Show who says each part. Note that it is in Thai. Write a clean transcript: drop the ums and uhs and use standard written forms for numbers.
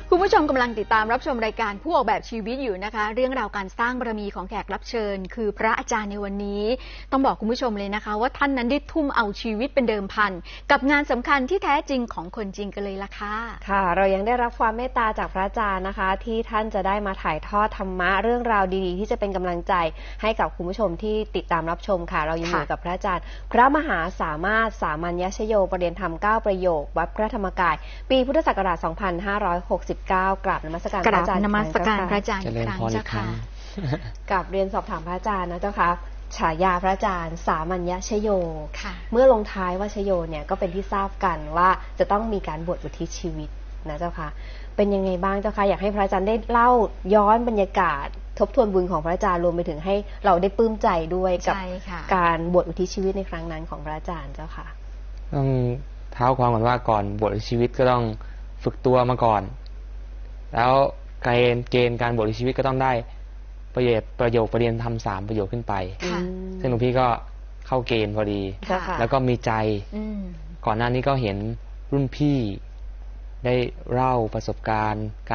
Speaker 1: คุณผู้ชมกำลังติดตามรับชมรายการผู้ออกแบบชีวิตอยู่นะคะเรื่องราวการสร้างบารมีของแขกรับเชิญคือพระอาจารย์ในวันนี้ต้องบอกคุณผู้ชมเลยนะคะว่าท่านนั้นได้ทุ่มเอาชีวิตเป็นเดิมพันกับงานสำคัญที่แท้จริงของคนจริงกันเลยล่ะค่ะ
Speaker 2: ค่ะเรายังได้รับความเมตตาจากพระอาจารย์นะคะที่ท่านจะได้มาถ่ายทอดธรรมะเรื่องราวดีๆที่จะเป็นกำลังใจให้กับคุณผู้ชมที่ติดตามรับชมค่ะเรายังอยู่กับพระอาจารย์พระมหาสามารถสามัญญชโยประเรียนธรรม9ประโยควัดพระธรรมกายปีพุทธศักราช 2569 กราบนมัสการพระอาจารย์
Speaker 1: นมัสการพระอาจารย์อีกครั้งเจ้าค่ะ
Speaker 2: กับเรียนสอบถามพระอาจารย์นะเจ้าค่ะฉายาพระอาจารย์สามัญญชโยเมื่อลงท้ายว่าชโยเนี่ยก็เป็นที่ทราบกันว่าจะต้องมีการบวชอุทิศชีวิตนะเจ้าค่ะเป็นยังไงบ้างเจ้าค่ะอยากให้พระอาจารย์ได้เล่าย้อนบรรยากาศทบทวนบุญของพระอาจารย์รวมไปถึงให้เราได้ปลื้มใจด้วยกับการบวชอุทิศชีวิตในครั้งนั้นของพระอาจารย์เจ้าค่ะ
Speaker 3: ต้องเท้าความก่อนว่าก่อนบวชอุทิศชีวิตก็ต้องฝึกตัวมาก่อนแล้วเกณฑ์การบวชอุทิศชีวิตก็ต้องได้ประโยคประเรียนธรรม3ประโยคขึ้นไปซึ่งหลวงพี่ก็เข้าเกณฑ์พอดีแล้วก็มีใจก่อนหน้านี้ก็เห็นรุ่นพี่ได้เล่าประสบการณ์